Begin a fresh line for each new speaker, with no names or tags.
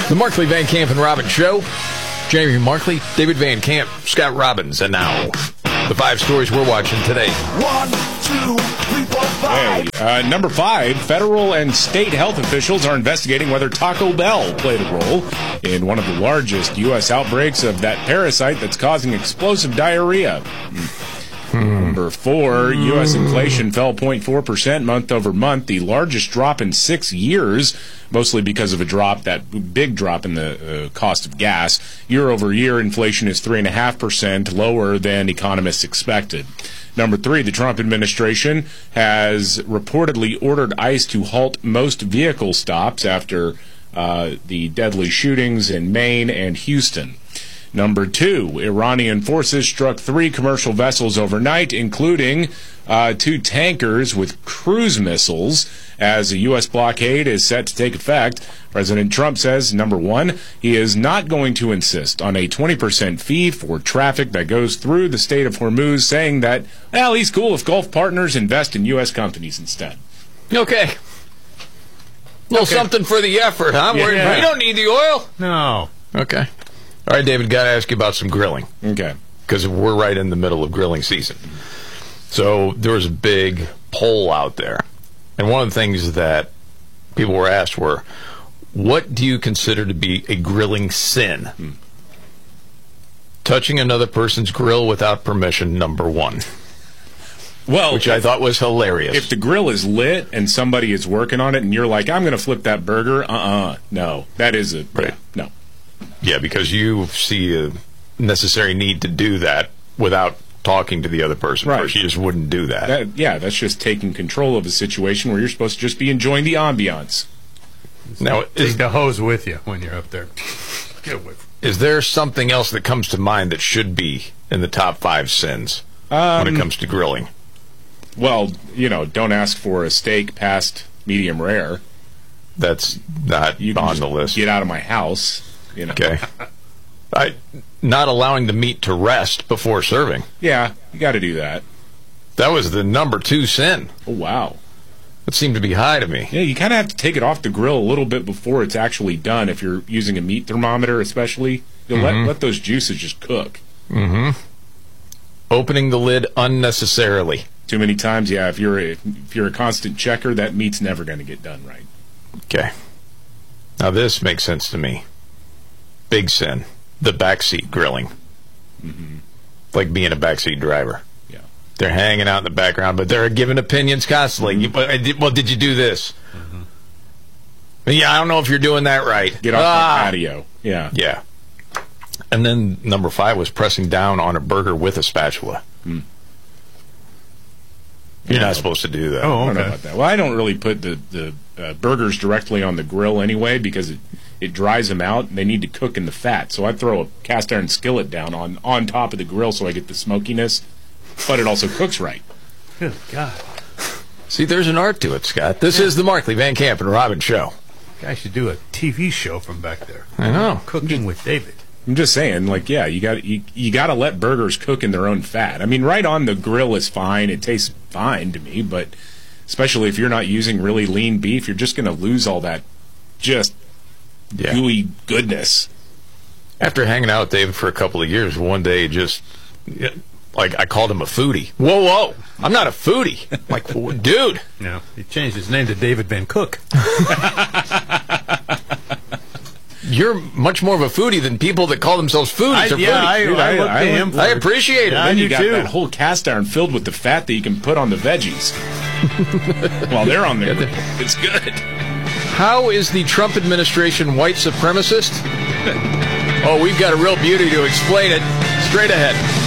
The Markley, Van Camp, and Robbins Show. Jamie Markley, David Van Camp, Scott Robbins, and now the 5 stories we're watching today.
1, 2, 3, 4, 5.
Number 5, federal and state health officials are investigating whether Taco Bell played a role in one of the largest U.S. outbreaks of that parasite that's causing explosive diarrhea. Number 4, U.S. inflation fell 0.4% month over month, the largest drop in 6 years, mostly because of that big drop in the cost of gas. Year over year, inflation is 3.5% lower than economists expected. Number 3, the Trump administration has reportedly ordered ICE to halt most vehicle stops after the deadly shootings in Maine and Houston. Number 2, Iranian forces struck 3 commercial vessels overnight, including 2 tankers with cruise missiles, as a U.S. blockade is set to take effect. President Trump says, number 1, he is not going to insist on a 20% fee for traffic that goes through the Strait of Hormuz, saying that, well, he's cool if Gulf partners invest in U.S. companies instead.
Okay. Little something for the effort, huh?
Yeah.
We don't need the oil.
No.
Okay. All right, David, got to ask you about some grilling.
Okay.
Because we're right in the middle of grilling season. So there was a big poll out there. And one of the things that people were asked were, what do you consider to be a grilling sin? Touching another person's grill without permission, number 1.
Well,
which I thought was hilarious.
If the grill is lit and somebody is working on it and you're like, I'm going to flip that burger, no. That is a...
Right.
No.
Yeah, because you see a necessary need to do that without talking to the other person first. You just wouldn't do that.
That's just taking control of a situation where you're supposed to just be enjoying the ambiance.
Now, take the hose with you when you're up there. Get away.
Is there something else that comes to mind that should be in the top 5 sins when it comes to grilling?
Well, don't ask for a steak past medium rare.
That's not on the list.
Get out of my house.
Okay. Not allowing the meat to rest before serving.
Yeah, you got to do that.
That was the number 2 sin.
Oh, wow.
That seemed to be high to me.
Yeah, you kind of have to take it off the grill a little bit before it's actually done. If you're using a meat thermometer, especially, you'll let those juices just cook.
Opening the lid unnecessarily.
Too many times, yeah. If you're a constant checker, that meat's never going to get done right.
Okay. Now this makes sense to me. Big sin. The backseat grilling. Like being a backseat driver.
Yeah.
They're hanging out in the background, but they're giving opinions constantly. Well, did you do this? Yeah, I don't know if you're doing that right.
Get off the patio. Yeah.
Yeah. And then number 5 was pressing down on a burger with a spatula. You're not supposed to do that.
Oh, okay. I don't know about that. Well, I don't really put the burgers directly on the grill anyway because it dries them out and they need to cook in the fat. So I throw a cast iron skillet down on top of the grill so I get the smokiness, but it also cooks right.
Good God.
See, there's an art to it, Scott. This is the Markley, Van Camp, and Robbins Show.
Guy should do a TV show from back there.
I know.
Cooking with David.
I'm just saying, you got to let burgers cook in their own fat. I mean, right on the grill is fine. It tastes fine to me, but especially if you're not using really lean beef, you're just going to lose all that just gooey goodness.
After hanging out with David for a couple of years, one day I called him a foodie. Whoa, I'm not a foodie. Like, dude.
No, he changed his name to David Van Cook.
You're much more of a foodie than people that call themselves foodies. I appreciate it.
Then you got that whole cast iron filled with the fat that you can put on the veggies while they're on there. It's good.
How is the Trump administration white supremacist? Oh, we've got a real beauty to explain it. Straight ahead.